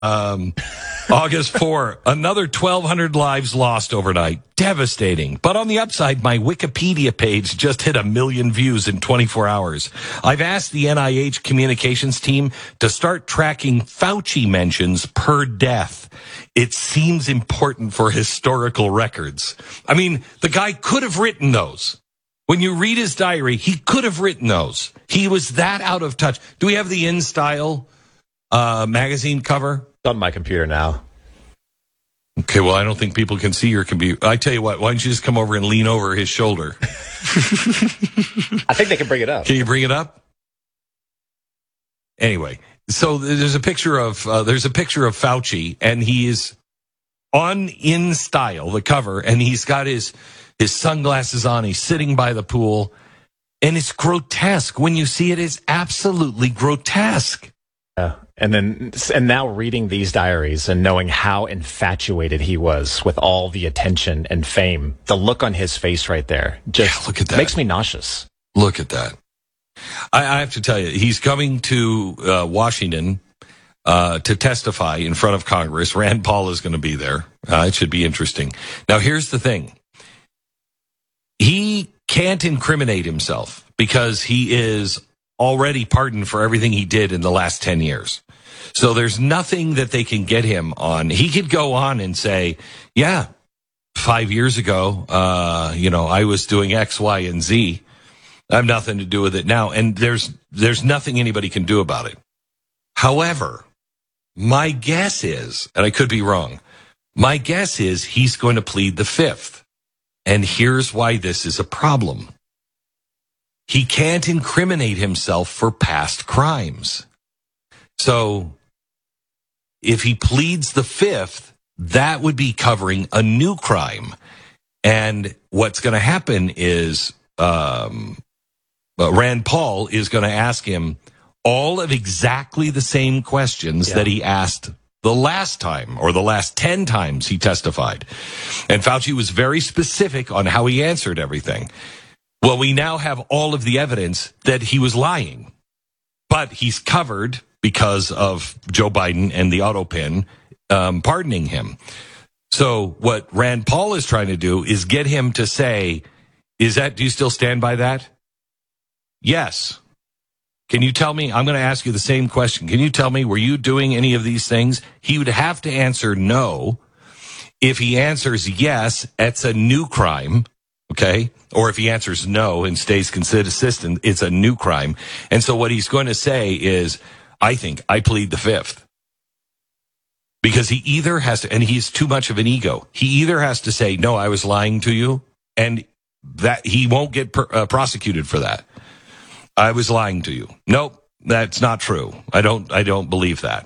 August 4, another 1,200 lives lost overnight. Devastating. But on the upside, my Wikipedia page just hit 1 million views in 24 hours. I've asked the NIH communications team to start tracking Fauci mentions per death. It seems important for historical records. I mean, the guy could have written those. When you read his diary, he could have written those. He was that out of touch. Do we have the InStyle magazine cover? It's on my computer now. Okay, well, I don't think people can see your computer. I tell you what, why don't you just come over and lean over his shoulder? I think they can bring it up. Can you bring it up? Anyway, so there's a picture of Fauci, and he is on InStyle, the cover, and he's got his sunglasses on. He's sitting by the pool, and it's grotesque. When you see it, it's absolutely grotesque. Yeah. And now reading these diaries and knowing how infatuated he was with all the attention and fame, the look on his face right there just look at that. Makes me nauseous. Look at that. I have to tell you, he's coming to Washington to testify in front of Congress. Rand Paul is going to be there. It should be interesting. Now, here's the thing. He can't incriminate himself because he is already pardoned for everything he did in the last 10 years. So there's nothing that they can get him on. He could go on and say, yeah, 5 years ago, I was doing X, Y, and Z. I have nothing to do with it now. And there's nothing anybody can do about it. However, my guess is, and I could be wrong, my guess is he's going to plead the fifth. And here's why this is a problem. He can't incriminate himself for past crimes. So if he pleads the fifth, that would be covering a new crime. And what's going to happen is Rand Paul is going to ask him all of exactly the same questions that he asked the last time or the last 10 times he testified. And Fauci was very specific on how he answered everything. Well, we now have all of the evidence that he was lying, but he's covered because of Joe Biden and the autopin pardoning him. So what Rand Paul is trying to do is get him to say, do you still stand by that? Yes. Can you tell me? I'm going to ask you the same question. Can you tell me, were you doing any of these things? He would have to answer no. If he answers yes, it's a new crime. Okay. Or if he answers no and stays consistent, it's a new crime. And so what he's going to say is, I think I plead the fifth. Because he either has to, and he's too much of an ego. He either has to say, no, I was lying to you, and that he won't get prosecuted for that. I was lying to you. Nope, that's not true. I don't believe that.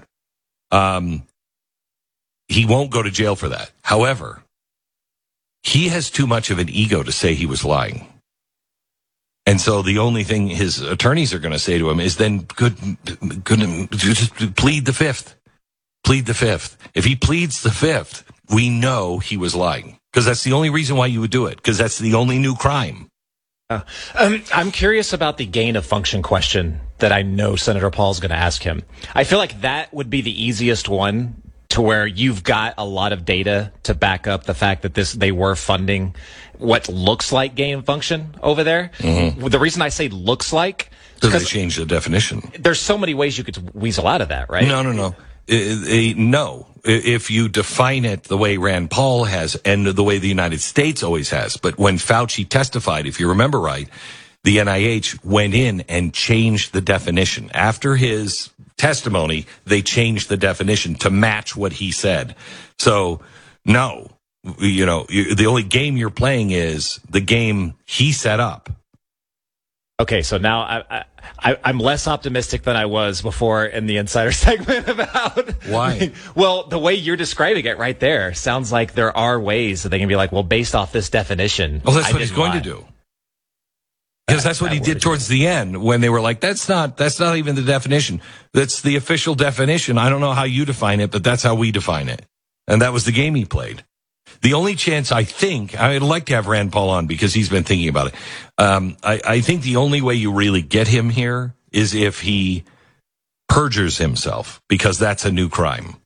He won't go to jail for that. However, he has too much of an ego to say he was lying. And so the only thing his attorneys are going to say to him is then just plead the fifth. Plead the fifth. If he pleads the fifth, we know he was lying. Because that's the only reason why you would do it. Because that's the only new crime. I'm curious about the gain of function question that I know Senator Paul's going to ask him. I feel like that would be the easiest one, to where you've got a lot of data to back up the fact that they were funding what looks like gain of function over there. Mm-hmm. The reason I say looks like, because they changed the definition. There's so many ways you could weasel out of that, right? No. No. If you define it the way Rand Paul has and the way the United States always has. But when Fauci testified, if you remember right, the NIH went in and changed the definition. After his testimony, they changed the definition to match what he said. So, no, the only game you're playing is the game he set up. Okay, so now I'm less optimistic than I was before in the Insider segment about... Why? Well, the way you're describing it right there sounds like there are ways that they can be like, well, based off this definition... Well, that's what he's going to do. Because that's what he did towards the end when they were like, that's not even the definition. That's the official definition. I don't know how you define it, but that's how we define it. And that was the game he played. The only chance I'd like to have Rand Paul on because he's been thinking about it. I think the only way you really get him here is if he perjures himself, because that's a new crime.